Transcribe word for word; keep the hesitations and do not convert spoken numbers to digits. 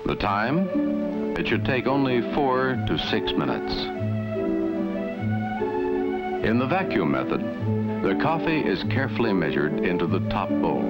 The time? It should take only four to six minutes. In the vacuum method, the coffee is carefully measured into the top bowl.